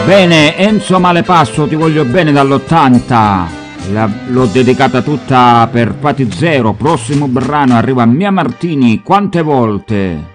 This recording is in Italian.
Bene, Enzo Malepasso, ti voglio bene dall'80. L'ho dedicata tutta per Pati Zero. Prossimo brano arriva Mia Martini, quante volte?